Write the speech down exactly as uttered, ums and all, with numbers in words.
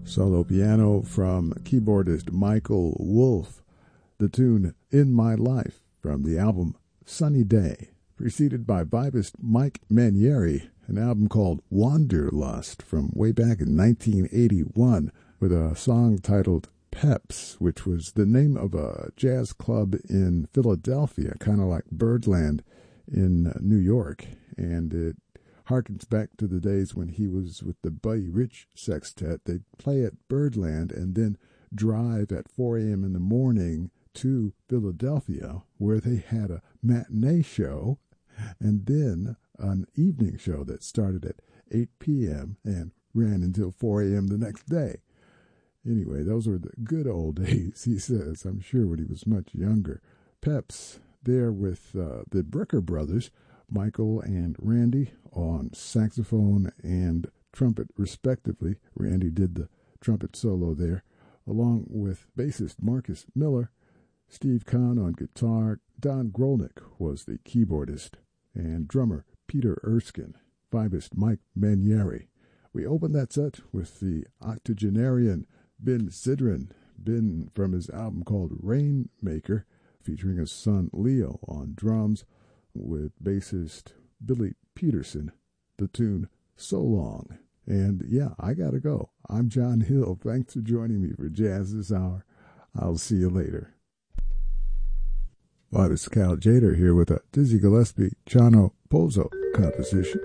Solo piano from keyboardist Michael Wolff. The tune In My Life from the album Sunny Day, preceded by vibist Mike Manieri, an album called Wanderlust from way back in nineteen eighty-one, with a song titled Peps, which was the name of a jazz club in Philadelphia, kind of like Birdland in New York. And it harkens back to the days when he was with the Buddy Rich Sextet. They'd play at Birdland and then drive at four a.m. in the morning to Philadelphia, where they had a matinee show and then an evening show that started at eight p.m. and ran until four a.m. the next day. Anyway, those were the good old days, he says, I'm sure, when he was much younger. Peps there with uh, the Bricker Brothers, Michael and Randy, on saxophone and trumpet, respectively. Randy did the trumpet solo there, along with bassist Marcus Miller, Steve Kahn on guitar. Don Grolnick was the keyboardist, and drummer Peter Erskine, vibist Mike Manieri. We opened that set with the octogenarian Ben Sidran, Ben from his album called Rainmaker, featuring his son Leo on drums, with bassist Billy Peterson, the tune So Long. And yeah, I gotta go. I'm John Hill. Thanks for joining me for Jazz This Hour. I'll see you later. Well, it's Cal Jader here with a Dizzy Gillespie Chano Pozo composition.